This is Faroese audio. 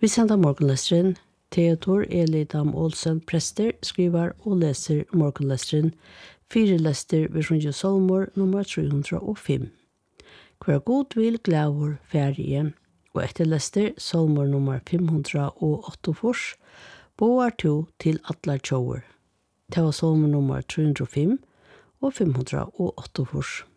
Vi sender morgenlesteren. Theodor Elidam Olsen, prester, skriver og leser morgenlesteren. 4 lester ved Sjunje Solmor, nummer 305. Hver god vil glæver ferdige, og etter lester Solmor nummer 508, boar to til atlar tjoer. Det var Solmor nummer 305 og 508.